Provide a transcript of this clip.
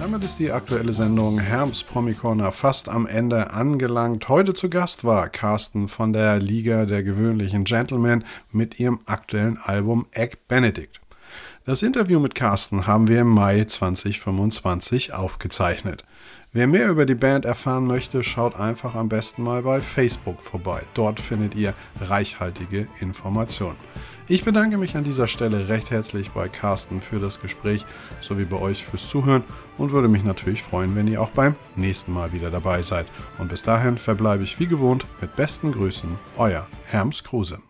Damit ist die aktuelle Sendung Herms Promi Corner fast am Ende angelangt. Heute zu Gast war Carsten von der Liga der gewöhnlichen Gentlemen mit ihrem aktuellen Album Egg Benedict. Das Interview mit Carsten haben wir im Mai 2025 aufgezeichnet. Wer mehr über die Band erfahren möchte, schaut einfach am besten mal bei Facebook vorbei. Dort findet ihr reichhaltige Informationen. Ich bedanke mich an dieser Stelle recht herzlich bei Carsten für das Gespräch sowie bei euch fürs Zuhören und würde mich natürlich freuen, wenn ihr auch beim nächsten Mal wieder dabei seid. Und bis dahin verbleibe ich wie gewohnt mit besten Grüßen, euer Herms Kruse.